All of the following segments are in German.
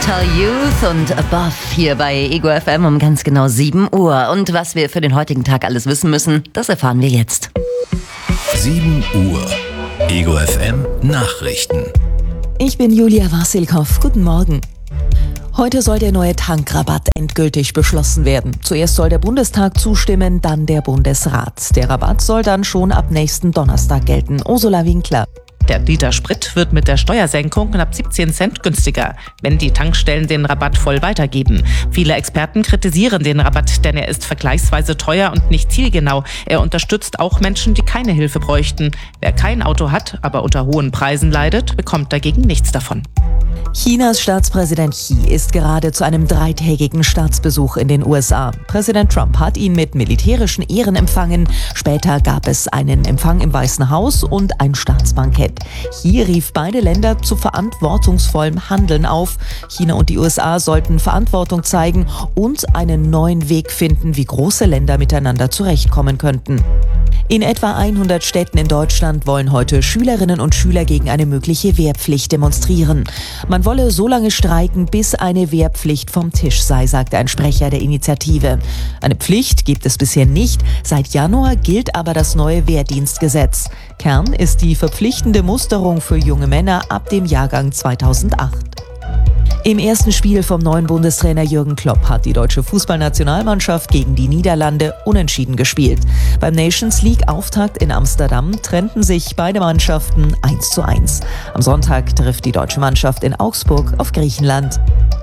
Tell Youth und Above hier bei Ego FM um ganz genau 7 Uhr. Und was wir für den heutigen Tag alles wissen müssen, das erfahren wir jetzt. 7 Uhr. Ego FM Nachrichten. Ich bin Julia Wassilkow. Guten Morgen. Heute soll der neue Tankrabatt endgültig beschlossen werden. Zuerst soll der Bundestag zustimmen, dann der Bundesrat. Der Rabatt soll dann schon ab nächsten Donnerstag gelten. Ursula Winkler. Der Liter Sprit wird mit der Steuersenkung knapp 17 Cent günstiger, wenn die Tankstellen den Rabatt voll weitergeben. Viele Experten kritisieren den Rabatt, denn er ist vergleichsweise teuer und nicht zielgenau. Er unterstützt auch Menschen, die keine Hilfe bräuchten. Wer kein Auto hat, aber unter hohen Preisen leidet, bekommt dagegen nichts davon. Chinas Staatspräsident Xi ist gerade zu einem 3-tägigen Staatsbesuch in den USA. Präsident Trump hat ihn mit militärischen Ehren empfangen. Später gab es einen Empfang im Weißen Haus und ein Staatsbankett. Xi rief beide Länder zu verantwortungsvollem Handeln auf. China und die USA sollten Verantwortung zeigen und einen neuen Weg finden, wie große Länder miteinander zurechtkommen könnten. In etwa 100 Städten in Deutschland wollen heute Schülerinnen und Schüler gegen eine mögliche Wehrpflicht demonstrieren. Man wolle so lange streiken, bis eine Wehrpflicht vom Tisch sei, sagte ein Sprecher der Initiative. Eine Pflicht gibt es bisher nicht. Seit Januar gilt aber das neue Wehrdienstgesetz. Kern ist die verpflichtende Musterung für junge Männer ab dem Jahrgang 2008. Im ersten Spiel vom neuen Bundestrainer Jürgen Klopp hat die deutsche Fußballnationalmannschaft gegen die Niederlande unentschieden gespielt. Beim Nations League-Auftakt in Amsterdam trennten sich beide Mannschaften 1:1. Am Sonntag trifft die deutsche Mannschaft in Augsburg auf Griechenland.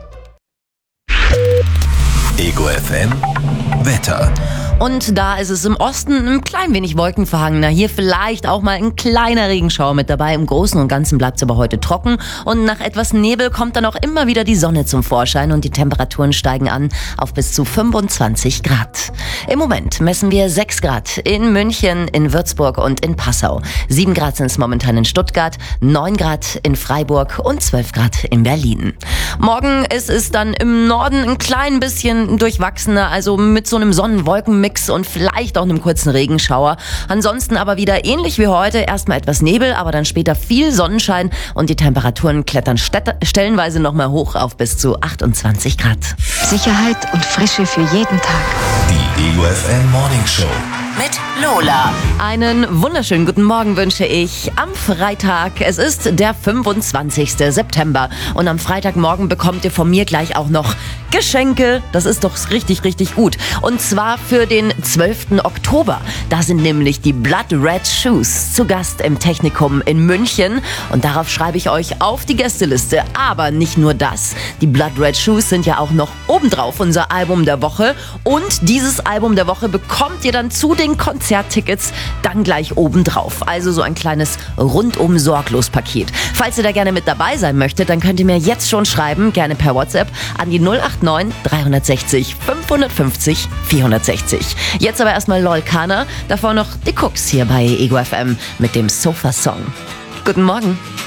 Ego FM Wetter. Und da ist es im Osten ein klein wenig wolkenverhangener. Hier vielleicht auch mal ein kleiner Regenschauer mit dabei. Im Großen und Ganzen bleibt es aber heute trocken. Und nach etwas Nebel kommt dann auch immer wieder die Sonne zum Vorschein. Und die Temperaturen steigen an auf bis zu 25 Grad. Im Moment messen wir 6 Grad in München, in Würzburg und in Passau. 7 Grad sind es momentan in Stuttgart, 9 Grad in Freiburg und 12 Grad in Berlin. Morgen ist es dann im Norden ein klein bisschen durchwachsener, also mit so einem Sonnenwolkenmix und vielleicht auch einem kurzen Regenschauer. Ansonsten aber wieder ähnlich wie heute, erstmal etwas Nebel, aber dann später viel Sonnenschein und die Temperaturen klettern stellenweise nochmal hoch auf bis zu 28 Grad. Sicherheit und Frische für jeden Tag. Die Ego FM Morning Show. Mit Lola. Einen wunderschönen guten Morgen wünsche ich am Freitag. Es ist der 25. September und am Freitagmorgen bekommt ihr von mir gleich auch noch Geschenke. Das ist doch richtig, richtig gut. Und zwar für den 12. Oktober. Da sind nämlich die Blood Red Shoes zu Gast im Technikum in München. Und darauf schreibe ich euch auf die Gästeliste. Aber nicht nur das. Die Blood Red Shoes sind ja auch noch obendrauf unser Album der Woche. Und dieses Album der Woche bekommt ihr dann zu den Konzerttickets dann gleich obendrauf. Also so ein kleines rundum sorglos Paket. Falls ihr da gerne mit dabei sein möchtet, dann könnt ihr mir jetzt schon schreiben, gerne per WhatsApp an die 089 360 550 460. Jetzt aber erstmal Lol Kana, davor noch die Cooks hier bei Ego FM mit dem Sofa Song. Guten Morgen.